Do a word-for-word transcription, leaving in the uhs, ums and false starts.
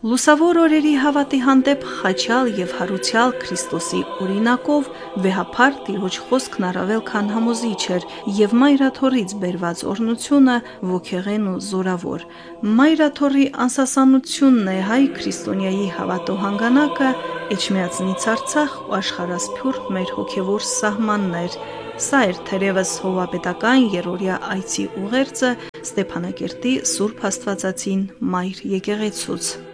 Լուսավոր օրերի հավատի հանդեպ խաչյալ և հարուցյալ Քրիստոսի օրինակով վեհափար Տիրոջ խոսքն առավել քան համոզիչ էր և Մայրաթորից բերված օրհնությունը ոգեղեն ու զորավոր։ Մայրաթորի անսասանությունն է հայ քրիստոնյայի հավատո հանգանակը, Էջմիածնից Արցախ ու աշխարհասփյուռ մեր հոգևոր սահմաններ։ Սա էր թերևս հովվապետական երրորդյա այցի ուղերձը Ստեփանակերտի Սուրբ Աստվածածին Մայր եկեղեցուց։